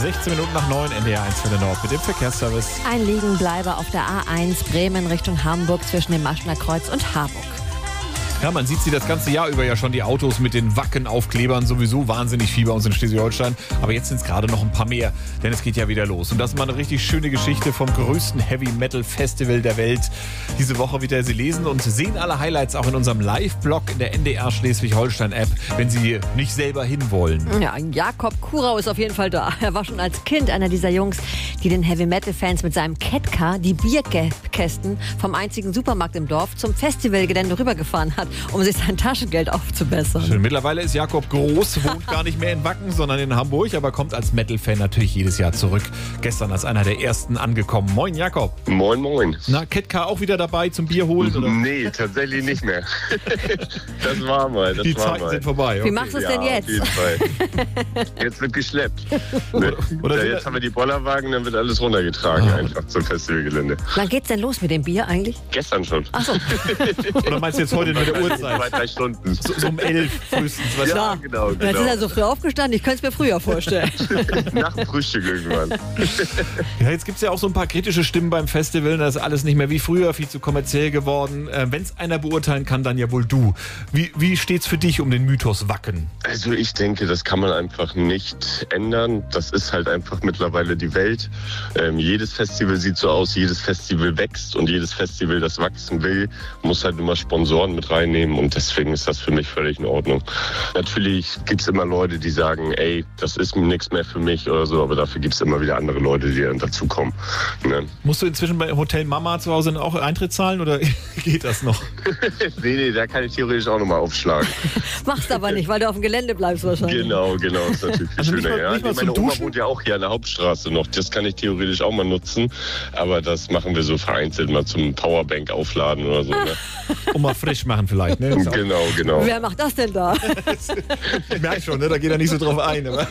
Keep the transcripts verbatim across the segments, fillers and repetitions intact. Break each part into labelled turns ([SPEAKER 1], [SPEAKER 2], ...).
[SPEAKER 1] sechzehn Minuten nach neun, N D R eins für den Nord mit dem Verkehrsservice.
[SPEAKER 2] Ein Liegenbleiber auf der A eins Bremen Richtung Hamburg zwischen dem Maschner Kreuz und Harburg.
[SPEAKER 1] Ja, man sieht sie das ganze Jahr über ja schon, die Autos mit den Wacken-Aufklebern, sowieso wahnsinnig viel bei uns in Schleswig-Holstein. Aber jetzt sind es gerade noch ein paar mehr, denn es geht ja wieder los. Und das ist mal eine richtig schöne Geschichte vom größten Heavy-Metal-Festival der Welt. Diese Woche wird ihr sie lesen und sehen alle Highlights auch in unserem Live-Blog in der N D R Schleswig-Holstein-App, wenn sie nicht selber hinwollen.
[SPEAKER 2] Ja, Jakob Kurau ist auf jeden Fall da. Er war schon als Kind einer dieser Jungs, die den Heavy-Metal-Fans mit seinem Catcar die Bierkästen vom einzigen Supermarkt im Dorf zum Festivalgelände rübergefahren hat, um sich sein Taschengeld aufzubessern.
[SPEAKER 1] Schön. Mittlerweile ist Jakob groß, wohnt gar nicht mehr in Wacken, sondern in Hamburg, aber kommt als Metal-Fan natürlich jedes Jahr zurück. Gestern als einer der ersten angekommen. Moin Jakob.
[SPEAKER 3] Moin, moin.
[SPEAKER 1] Na, Catcar auch wieder dabei zum Bier holen? Oder?
[SPEAKER 3] Nee, tatsächlich nicht mehr. Das war mal. Das
[SPEAKER 1] Die
[SPEAKER 3] war
[SPEAKER 1] Zeiten
[SPEAKER 3] mal.
[SPEAKER 1] sind vorbei. Okay.
[SPEAKER 2] Wie machst du es denn
[SPEAKER 3] Ja,
[SPEAKER 2] jetzt?
[SPEAKER 3] auf jeden Fall. Jetzt wird geschleppt. Ne?
[SPEAKER 1] oder
[SPEAKER 3] ja,
[SPEAKER 1] sind
[SPEAKER 3] jetzt
[SPEAKER 1] da-
[SPEAKER 3] haben wir die Bollerwagen, dann wird alles runtergetragen
[SPEAKER 1] Ah.
[SPEAKER 3] einfach zum Festivalgelände.
[SPEAKER 2] Wann geht's denn los mit dem Bier eigentlich?
[SPEAKER 3] Gestern schon.
[SPEAKER 2] Ach so.
[SPEAKER 1] Oder meinst du jetzt heute mit der
[SPEAKER 3] Zwei,
[SPEAKER 1] Uhrzeit?
[SPEAKER 3] drei Stunden.
[SPEAKER 1] So, so um elf frühestens. Was
[SPEAKER 3] Ja, genau,
[SPEAKER 2] Jetzt ist
[SPEAKER 3] genau.
[SPEAKER 2] er so früh aufgestanden, ich könnte es mir früher vorstellen.
[SPEAKER 3] Nach dem Frühstück irgendwann.
[SPEAKER 1] Ja, jetzt gibt es ja auch so ein paar kritische Stimmen beim Festival. Das ist alles nicht mehr wie früher, viel zu kommerziell geworden. Äh, Wenn es einer beurteilen kann, dann ja wohl du. Wie, wie steht's für dich um den Mythos Wacken?
[SPEAKER 3] Also ich denke, das kann man einfach nicht ändern. Das ist halt einfach mittlerweile die Welt. Ähm, jedes Festival sieht so aus, jedes Festival wächst und jedes Festival, das wachsen will, muss halt immer Sponsoren mit reinnehmen und deswegen ist das für mich völlig in Ordnung. Natürlich gibt es immer Leute, die sagen, ey, das ist nichts mehr für mich oder so, aber dafür gibt es immer wieder andere Leute, die dann dazukommen. Ne?
[SPEAKER 1] Musst du inzwischen bei Hotel Mama zu Hause auch Eintritt zahlen oder geht das noch?
[SPEAKER 3] nee, nee, da kann ich theoretisch auch nochmal aufschlagen.
[SPEAKER 2] Machst aber nicht, weil du auf dem Gelände bleibst wahrscheinlich.
[SPEAKER 3] Genau, genau, ist natürlich viel
[SPEAKER 1] Also nicht
[SPEAKER 3] schöner.
[SPEAKER 1] mal-
[SPEAKER 3] Ja.
[SPEAKER 1] nicht mal
[SPEAKER 3] Nee, meine
[SPEAKER 1] zum
[SPEAKER 3] Oma
[SPEAKER 1] Duschen?
[SPEAKER 3] wohnt ja auch hier an der Hauptstraße noch. Das kann ich theoretisch auch mal nutzen, aber das machen wir so vereinzelt mal zum Powerbank aufladen oder so. Ne?
[SPEAKER 1] Um mal frisch machen vielleicht. Ne? Ist auch-
[SPEAKER 3] Genau, genau.
[SPEAKER 2] Wer macht das denn da?
[SPEAKER 1] Ich merke schon, ne? Da geht er nicht so drauf ein. Aber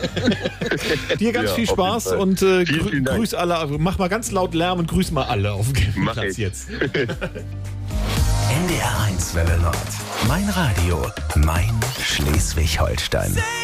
[SPEAKER 1] dir ganz
[SPEAKER 3] Ja,
[SPEAKER 1] viel
[SPEAKER 3] auf jeden
[SPEAKER 1] Spaß
[SPEAKER 3] Fall.
[SPEAKER 1] und äh,
[SPEAKER 3] Vielen,
[SPEAKER 1] grü
[SPEAKER 3] vielen Dank.
[SPEAKER 1] grüß alle. Mach mal ganz laut Lärm und grüß mal alle auf dem
[SPEAKER 3] Mach
[SPEAKER 1] Platz
[SPEAKER 3] ich.
[SPEAKER 1] jetzt.
[SPEAKER 4] N D R eins Welle Nord. Mein Radio, mein Schleswig-Holstein.